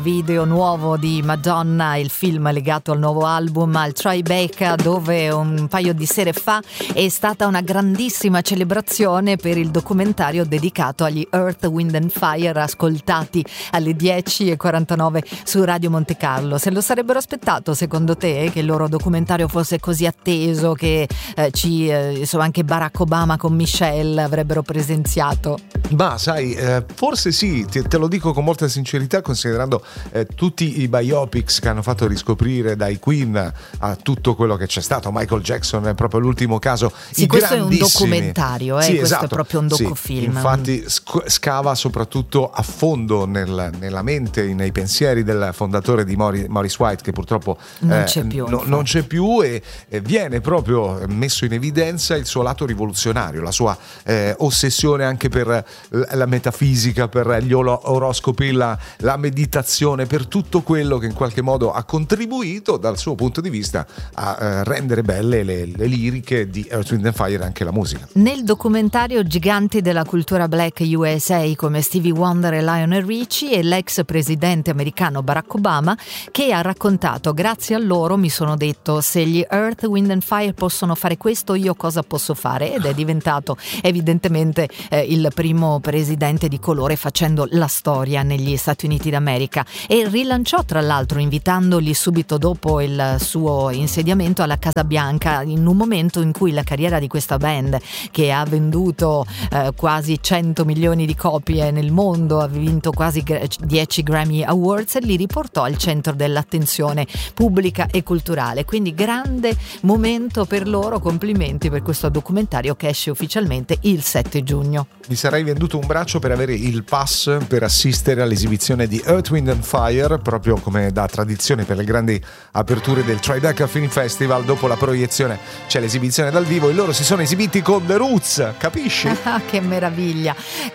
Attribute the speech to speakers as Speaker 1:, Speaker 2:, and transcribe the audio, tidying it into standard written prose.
Speaker 1: Video nuovo di Madonna, il film legato al nuovo album, al Tribeca, dove un paio di sere fa è stata una grandissima celebrazione per il documentario dedicato agli Earth, Wind and Fire, ascoltati alle 10:49 su Radio Monte Carlo. Se lo sarebbero aspettato, secondo te, che il loro documentario fosse così atteso, che insomma anche Barack Obama con Michelle avrebbero presenziato?
Speaker 2: Ma sai, forse sì, te lo dico con molta sincerità, considerando tutti i biopics che hanno fatto riscoprire dai Queen a tutto quello che c'è stato. Michael Jackson è proprio l'ultimo caso.
Speaker 1: Sì, questo è un documentario,
Speaker 2: sì,
Speaker 1: questo
Speaker 2: esatto.
Speaker 1: è proprio un docufilm.
Speaker 2: Sì, infatti scava soprattutto a fondo nella mente, nei pensieri del fondatore di Maurice White, che purtroppo non c'è più, e viene proprio messo in evidenza il suo lato rivoluzionario, la sua ossessione anche per la metafisica, per gli oroscopi, la meditazione, per tutto quello che in qualche modo ha contribuito dal suo punto di vista a rendere belle le liriche di Earth, Wind and Fire, anche la musica.
Speaker 1: Nel documentario giganti della cultura black USA come Stevie Wonder e Lionel Richie e l'ex presidente americano Barack Obama, che ha raccontato: grazie a loro mi sono detto, se gli Earth, Wind and Fire possono fare questo, io cosa posso fare? Ed è diventato evidentemente il primo presidente di colore, facendo la storia negli Stati Uniti d'America, e rilanciò tra l'altro invitandoli subito dopo il suo insediamento alla Casa Bianca, in un momento in cui la carriera di questa band, che ha venduto quasi 100 milioni di copie nel mondo, ha vinto quasi 10 Grammy Awards, li riportò al centro dell'attenzione pubblica e culturale. Quindi grande momento per loro, complimenti per questo documentario che esce ufficialmente il 7 giugno.
Speaker 2: Mi sarei venduto un braccio per avere il pass per assistere all'esibizione di Earth, Wind and Fire, proprio come da tradizione per le grandi aperture del Tribeca Film Festival. Dopo la proiezione c'è l'esibizione dal vivo e loro si sono esibiti con The Roots, capisci?
Speaker 1: Che meraviglia!